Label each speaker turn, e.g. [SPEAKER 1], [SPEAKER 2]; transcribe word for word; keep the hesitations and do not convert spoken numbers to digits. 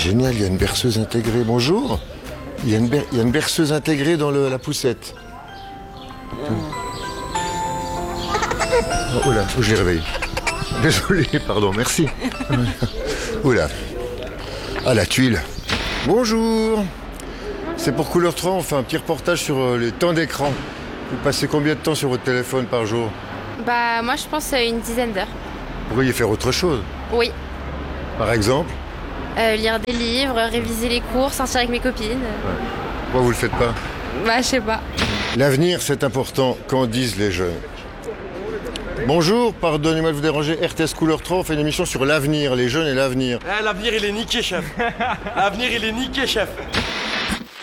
[SPEAKER 1] génial, il y a une berceuse intégrée. Bonjour. Il y a une, ber- il y a une berceuse intégrée dans le- la poussette. Oh là, faut que je les réveille. Désolé, pardon, merci. Oula. Ah, la tuile. Bonjour. C'est pour Couleur trois, on fait un petit reportage sur euh, les temps d'écran. Vous passez combien de temps sur votre téléphone par jour?
[SPEAKER 2] Bah moi je pense euh, une dizaine d'heures.
[SPEAKER 1] Vous pourriez faire autre chose.
[SPEAKER 2] Oui.
[SPEAKER 1] Par exemple,
[SPEAKER 2] Euh, lire des livres, réviser les cours, sortir avec mes copines.
[SPEAKER 1] pourquoi vous le faites pas?
[SPEAKER 2] Bah je sais pas.
[SPEAKER 1] L'avenir, c'est important, qu'en disent les jeunes. Bonjour, pardonnez-moi de vous déranger. R T S Couleur trois, on fait une émission sur l'avenir, les jeunes et l'avenir.
[SPEAKER 3] Eh, l'avenir il est niqué, chef. L'avenir il est niqué, chef.